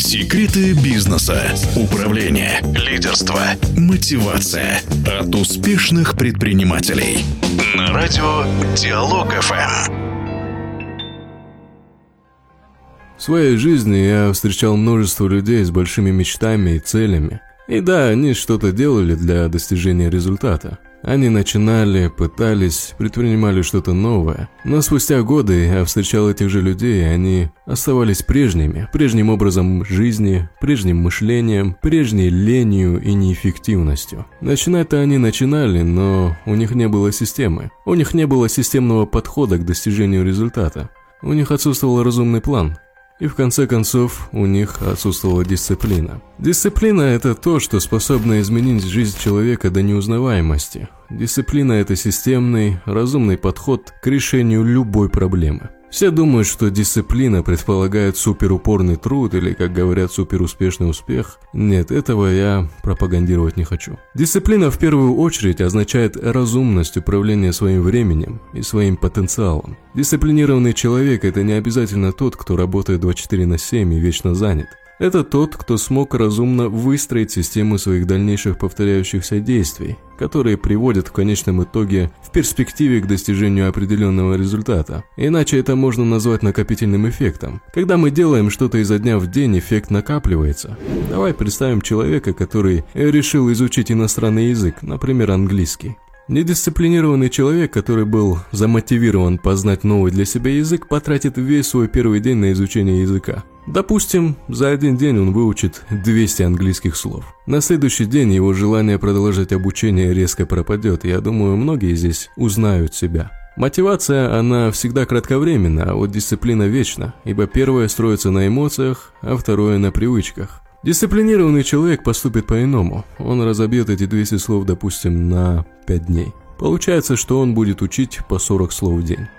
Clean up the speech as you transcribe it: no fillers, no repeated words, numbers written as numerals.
Секреты бизнеса, управления, лидерства, мотивация от успешных предпринимателей. На радио Диалог ФМ. В своей жизни я встречал множество людей с большими мечтами и целями. И да, они что-то делали для достижения результата. Они начинали, пытались, предпринимали что-то новое. Но спустя годы я встречал этих же людей, и они оставались прежними. Прежним образом жизни, прежним мышлением, прежней ленью и неэффективностью. Начинать-то они начинали, но у них не было системы. У них не было системного подхода к достижению результата. У них отсутствовал разумный план. И в конце концов, у них отсутствовала дисциплина. Дисциплина – это то, что способно изменить жизнь человека до неузнаваемости. Дисциплина – это системный, разумный подход к решению любой проблемы. Все думают, что дисциплина предполагает суперупорный труд или, как говорят, суперуспешный успех. Нет, этого я пропагандировать не хочу. Дисциплина в первую очередь означает разумность управления своим временем и своим потенциалом. Дисциплинированный человек – это не обязательно тот, кто работает 24/7 и вечно занят. Это тот, кто смог разумно выстроить систему своих дальнейших повторяющихся действий, которые приводят в конечном итоге в перспективе к достижению определенного результата. Иначе это можно назвать накопительным эффектом. Когда мы делаем что-то изо дня в день, эффект накапливается. Давай представим человека, который решил изучить иностранный язык, например, английский. Недисциплинированный человек, который был замотивирован познать новый для себя язык, потратит весь свой первый день на изучение языка. Допустим, за один день он выучит 200 английских слов. На следующий день его желание продолжать обучение резко пропадет, и я думаю, многие здесь узнают себя. Мотивация, она всегда кратковременна, а вот дисциплина вечна, ибо первое строится на эмоциях, а второе на привычках. Дисциплинированный человек поступит по-иному. Он разобьет эти 200 слов, допустим, на 5 дней. Получается, что он будет учить по 40 слов в день.